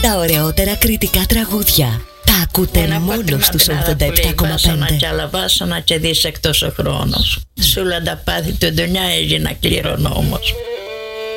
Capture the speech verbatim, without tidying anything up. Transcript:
Τα ωραιότερα κριτικά τραγούδια τα ακούτε μόνο στους ογδόντα επτά κόμμα πέντε. Βάσανα και άλλα βάσανα και δίσεκτος ο χρόνος. Σούλα τα πάθη του ντονιά έγινα κληρονόμος.